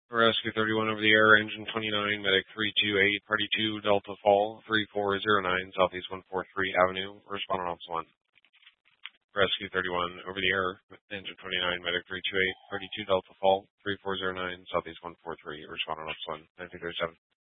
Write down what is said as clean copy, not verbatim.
Rescue 31 over the air, engine 29, medic 328, party 2, Delta Fall, 3409, Southeast 143 Avenue, respond on Ops 1. Rescue 31 over the air, engine 29, medic 328, party 2, Delta Fall, 3409, Southeast 143, respond on Ops 1, 9337.